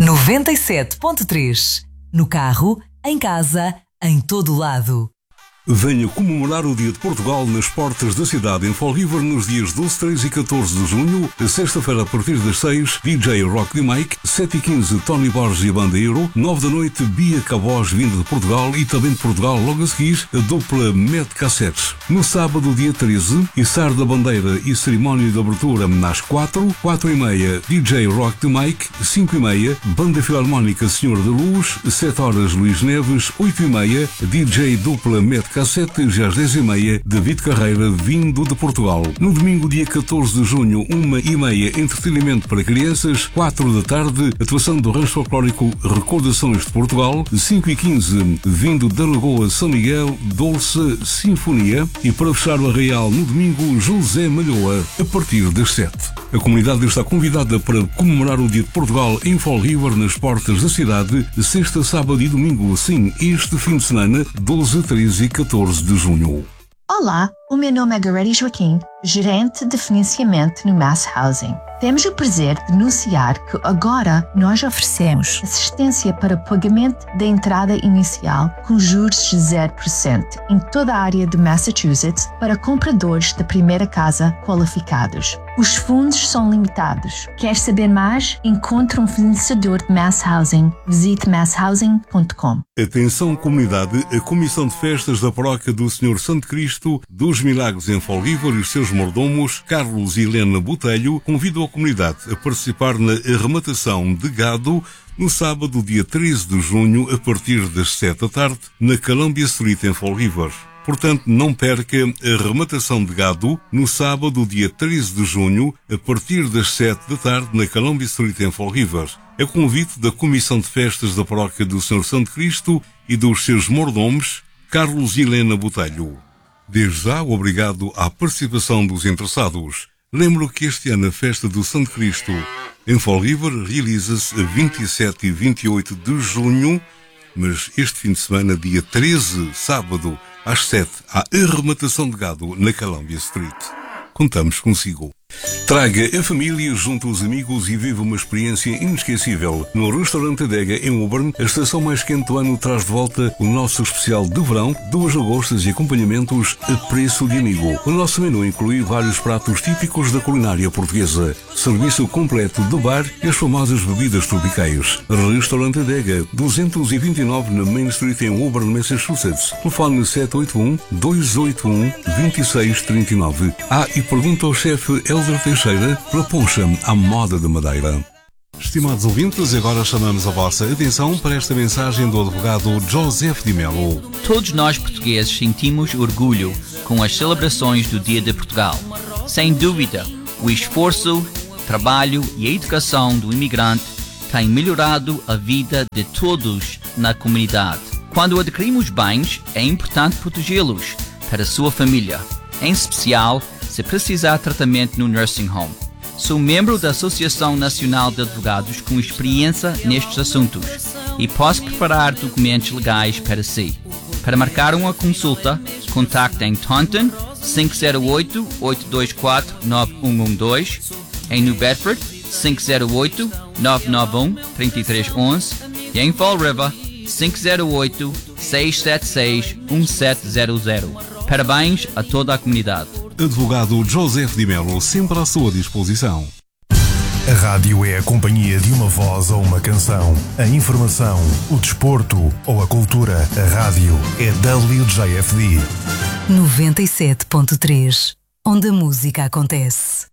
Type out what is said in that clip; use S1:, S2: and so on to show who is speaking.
S1: 97.3. No carro, em casa, em todo lado.
S2: Venha comemorar o Dia de Portugal nas portas da cidade em Fall River nos dias 12, 13 e 14 de junho. Sexta-feira a partir das 6, DJ Rock de Mike, 7 e 15 Tony Borges e a Banda Euro, 9 da noite Bia Cabós vinda de Portugal e também de Portugal logo a seguir a dupla Mad Cassettes. No sábado, dia 13, Içar da Bandeira e cerimónia de abertura às 4, 4 e meia DJ Rock de Mike, 5 e meia Banda Filarmónica Senhor da Luz, 7 horas Luís Neves, 8 e meia DJ dupla Mad Cassete, já às 10 e meia, David Carreira, vindo de Portugal. No domingo, dia 14 de junho, 1 e meia, entretenimento para crianças, 4 da tarde, atuação do rancho folclórico Recordações de Portugal, 5 e 15, vindo da Lagoa São Miguel, Dolce Sinfonia, e para fechar o arraial no domingo, José Malhoa, a partir das 7. A comunidade está convidada para comemorar o Dia de Portugal em Fall River, nas portas da cidade, sexta, sábado e domingo, sim, este fim de semana, 12, 13 e 14 de junho.
S3: Olá, o meu nome é Goretti Joaquim, gerente de financiamento no Mass Housing. Temos o prazer de anunciar que agora nós oferecemos assistência para pagamento da entrada inicial com juros de 0% em toda a área de Massachusetts para compradores da primeira casa qualificados. Os fundos são limitados. Quer saber mais? Encontre um financiador de Mass Housing. Visite masshousing.com.
S2: Atenção comunidade, a Comissão de Festas da Paróquia do Senhor Santo Cristo dos Milagres em Fall River e os seus mordomos, Carlos e Helena Botelho, convidam a comunidade a participar na arrematação de gado no sábado, dia 13 de junho, a partir das 7 da tarde, na Columbia Street em Fall River. Portanto, não perca a arrematação de gado no sábado, dia 13 de junho, a partir das 7 da tarde, na Columbia Street em Fall River. É convite da Comissão de Festas da Paróquia do Senhor Santo Cristo e dos seus mordomos, Carlos e Helena Botelho. Desde já, obrigado à participação dos interessados. Lembro que este ano a Festa do Santo Cristo em Fall River realiza-se a 27 e 28 de junho, mas este fim de semana, dia 13, sábado, às 7, há arrematação de gado na Columbia Street. Contamos consigo. Traga a família junto aos amigos e viva uma experiência inesquecível. No Restaurante Adega, em Woburn, a estação mais quente do ano traz de volta o nosso especial de verão, 2 lagostas e acompanhamentos a preço de amigo. O nosso menu inclui vários pratos típicos da culinária portuguesa, serviço completo de bar e as famosas bebidas tropicais. Restaurante Adega, 229 na Main Street em Woburn, Massachusetts. Telefone 781-281-2639. E pergunta ao chefe Helder Teixeira pela poncha à moda de madeira. Estimados ouvintes, agora chamamos a vossa atenção para esta mensagem do advogado Joseph de Melo.
S4: Todos nós portugueses sentimos orgulho com as celebrações do Dia de Portugal. Sem dúvida, o esforço, trabalho e a educação do imigrante têm melhorado a vida de todos na comunidade. Quando adquirimos bens, é importante protegê-los para a sua família, em especial se precisar de tratamento no nursing home. Sou membro da Associação Nacional de Advogados com experiência nestes assuntos e posso preparar documentos legais para si. Para marcar uma consulta, contacte em Taunton 508-824-9112, em New Bedford 508-991-3311 e em Fall River 508-676-1700. Parabéns a toda a comunidade.
S2: Advogado Joseph de Melo, sempre à sua disposição.
S5: A rádio é a companhia de uma voz ou uma canção. A informação, o desporto ou a cultura. A rádio é WJFD.
S1: 97.3, onde a música acontece.